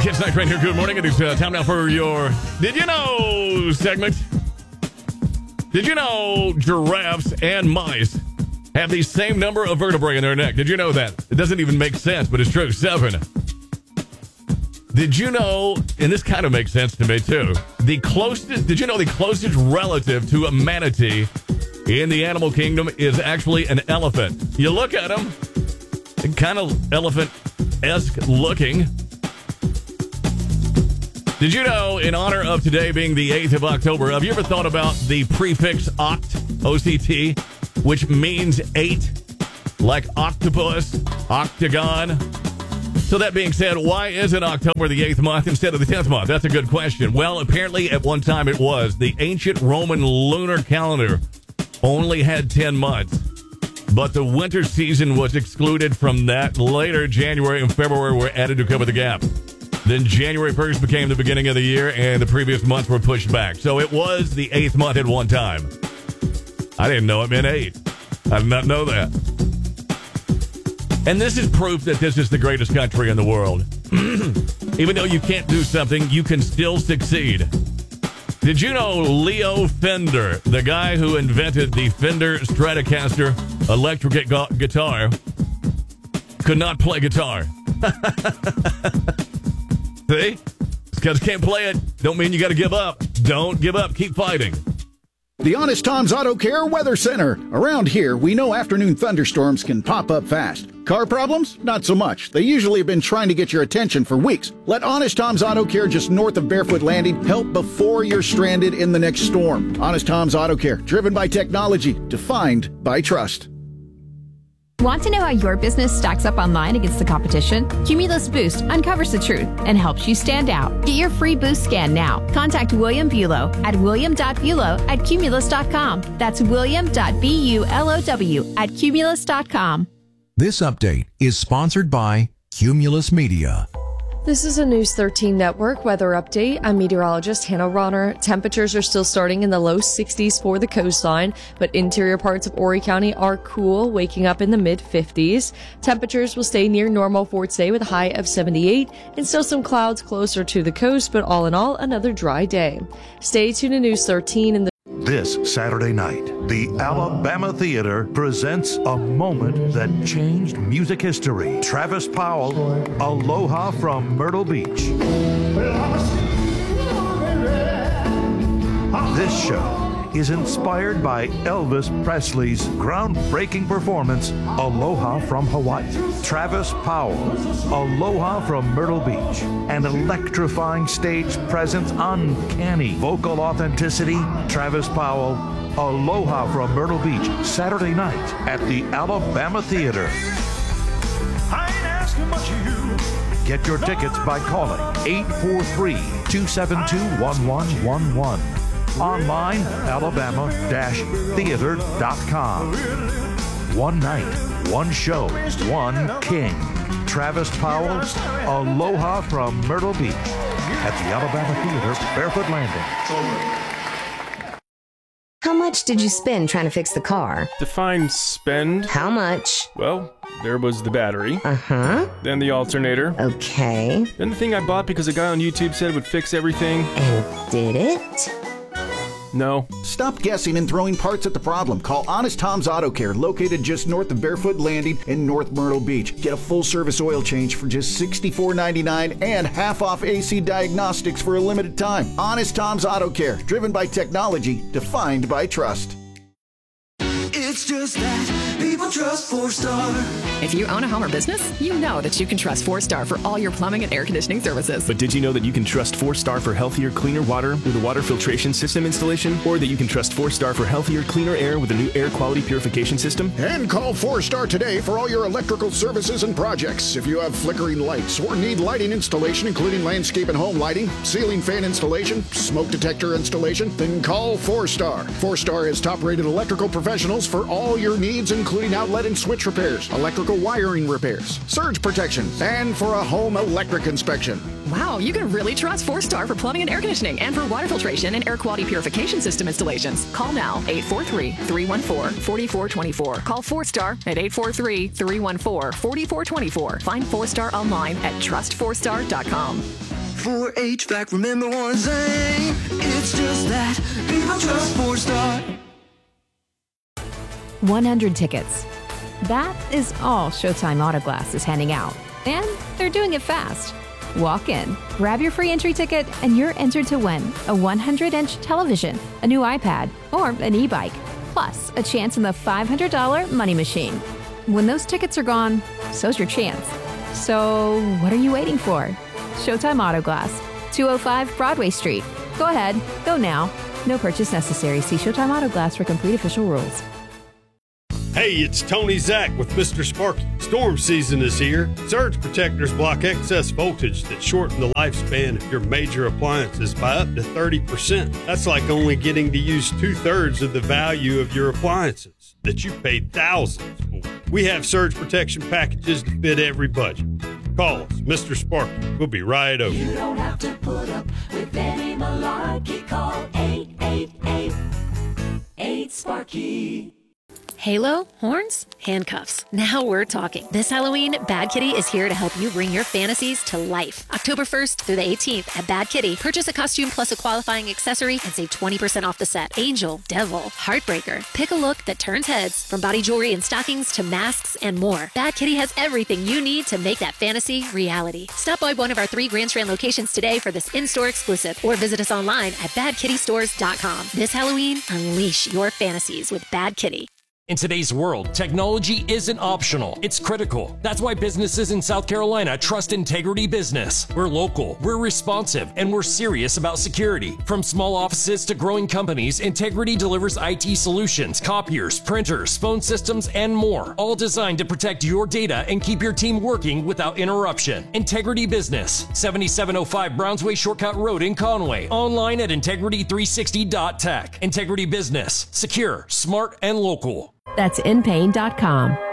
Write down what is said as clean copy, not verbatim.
Kids Night Train here. Good morning. It is time now for your Did You Know segment. Did you know giraffes and mice have the same number of vertebrae in their neck? Did you know that? It doesn't even make sense, but it's true. 7. Did you know, and this kind of makes sense to me too, did you know the closest relative to a manatee in the animal kingdom is actually an elephant? You look at them, kind of elephant-esque looking. Did you know, in honor of today being the 8th of October, have you ever thought about the prefix oct, O-C-T, which means 8, like octopus, octagon? So that being said, why isn't October the 8th month instead of the 10th month? That's a good question. Well, apparently at one time it was. The ancient Roman lunar calendar only had 10 months, but the winter season was excluded from that. Later, January and February were added to cover the gap. Then January 1st became the beginning of the year, and the previous months were pushed back. So it was the 8th month at one time. I didn't know it meant 8. I did not know that. And this is proof that this is the greatest country in the world. Even though you can't do something, you can still succeed. Did you know Leo Fender, the guy who invented the Fender Stratocaster electric guitar, could not play guitar? See? Because you can't play it, don't mean you got to give up. Don't give up. Keep fighting. The Honest Tom's Auto Care Weather Center. Around here, we know afternoon thunderstorms can pop up fast. Car problems? Not so much. They usually have been trying to get your attention for weeks. Let Honest Tom's Auto Care just north of Barefoot Landing help before you're stranded in the next storm. Honest Tom's Auto Care, driven by technology, defined by trust. Want to know how your business stacks up online against the competition? Cumulus Boost uncovers the truth and helps you stand out. Get your free Boost scan now. Contact William Bulow at william.bulow@cumulus.com. That's william.bulow@cumulus.com. This update is sponsored by Cumulus Media. This is a News 13 Network weather update. I'm meteorologist Hannah Ronner. Temperatures are still starting in the low 60s for the coastline, but interior parts of Horry County are cool, waking up in the mid-50s. Temperatures will stay near normal for today with a high of 78 and still some clouds closer to the coast, but all in all, another dry day. Stay tuned to News 13 in the This Saturday night, the Alabama Theater presents a moment that changed music history. Travis Powell, Aloha from Myrtle Beach. This show is inspired by Elvis Presley's groundbreaking performance, Aloha from Hawaii. Travis Powell, Aloha from Myrtle Beach. An electrifying stage presence, uncanny vocal authenticity. Travis Powell, Aloha from Myrtle Beach, Saturday night at the Alabama Theater. I ain't asking much of you. Get your tickets by calling 843-272-1111. Online, alabama-theater.com. One night, one show, one king. Travis Powell, Aloha from Myrtle Beach at the Alabama Theater, Barefoot Landing. How much did you spend trying to fix the car? Define spend. How much? Well, there was the battery. Uh-huh. Then the alternator. Okay. Then the thing I bought because a guy on YouTube said it would fix everything. And did it? No. Stop guessing and throwing parts at the problem. Call Honest Tom's Auto Care, located just north of Barefoot Landing in North Myrtle Beach. Get a full-service oil change for just $64.99 and half-off AC diagnostics for a limited time. Honest Tom's Auto Care, driven by technology, defined by trust. It's just that people trust 4-Star. If you own a home or business, you know that you can trust 4-Star for all your plumbing and air conditioning services. But did you know that you can trust 4-Star for healthier, cleaner water with a water filtration system installation? Or that you can trust 4-Star for healthier, cleaner air with a new air quality purification system? And call 4-Star today for all your electrical services and projects. If you have flickering lights or need lighting installation, including landscape and home lighting, ceiling fan installation, smoke detector installation, then call 4-Star. 4-Star has top-rated electrical professionals for all your needs, including outlet and switch repairs, electrical wiring repairs, surge protection, and for a home electric inspection. Wow, you can really trust 4-Star for plumbing and air conditioning and for water filtration and air quality purification system installations. Call now, 843-314-4424. Call 4-Star at 843-314-4424. Find 4-Star online at trust4star.com. for HVAC, remember one thing. It's just that people trust 4-Star. 100 tickets. That is all Showtime Auto Glass is handing out. And they're doing it fast. Walk in, grab your free entry ticket, and you're entered to win a 100-inch television, a new iPad, or an e-bike, plus a chance in the $500 money machine. When those tickets are gone, so's your chance. So what are you waiting for? Showtime Auto Glass, 205 Broadway Street. Go ahead, go now. No purchase necessary. See Showtime Auto Glass for complete official rules. Hey, it's Tony Zach with Mr. Sparky. Storm season is here. Surge protectors block excess voltage that shorten the lifespan of your major appliances by up to 30%. That's like only getting to use 2/3 of the value of your appliances that you paid thousands for. We have surge protection packages to fit every budget. Call us, Mr. Sparky. We'll be right over. You don't have to put up with any malarkey. Call 888-8-SPARKY. Halo, horns, handcuffs. Now we're talking. This Halloween, Bad Kitty is here to help you bring your fantasies to life. October 1st through the 18th at Bad Kitty, purchase a costume plus a qualifying accessory and save 20% off the set. Angel, Devil, Heartbreaker. Pick a look that turns heads, from body jewelry and stockings to masks and more. Bad Kitty has everything you need to make that fantasy reality. Stop by one of our 3 Grand Strand locations today for this in-store exclusive, or visit us online at badkittystores.com. This Halloween, unleash your fantasies with Bad Kitty. In today's world, technology isn't optional, it's critical. That's why businesses in South Carolina trust Integrity Business. We're local, we're responsive, and we're serious about security. From small offices to growing companies, Integrity delivers IT solutions, copiers, printers, phone systems, and more, all designed to protect your data and keep your team working without interruption. Integrity Business, 7705 Brownsway Shortcut Road in Conway. Online at integrity360.tech. Integrity Business, secure, smart, and local. That's inpain.com.